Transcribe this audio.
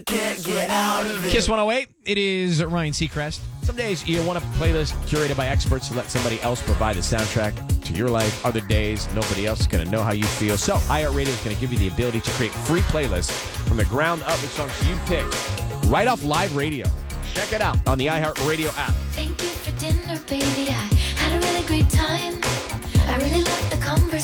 Get out of it. Kiss 108, it is Ryan Seacrest. Some days you want a playlist curated by experts to let somebody else provide the soundtrack to your life. Other days, nobody else is going to know how you feel. So iHeartRadio is going to give you the ability to create free playlists from the ground up with songs you pick right off live radio. Check it out on the iHeartRadio app. Thank you for dinner, baby. I had a really great time. I really loved the conversation.